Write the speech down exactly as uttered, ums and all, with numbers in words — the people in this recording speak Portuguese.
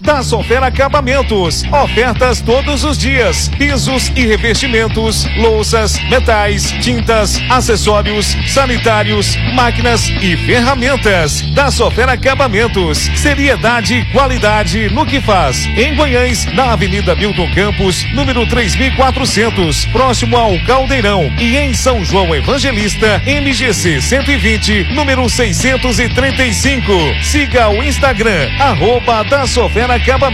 da Sofera Acabamentos. Ofertas todos os dias. Pisos e revestimentos, louças, metais, tintas, acessórios, sanitários, máquinas e ferramentas. Da Sofera Acabamentos. Seriedade e qualidade no que faz. Em Goiânia, na Avenida Milton Campos, número três mil e quatrocentos, próximo ao Caldeirão. E em São João Evangelista, M G C cento e vinte, número seiscentos e trinta e cinco. Siga o Instagram, arroba da Sofera Acabamentos.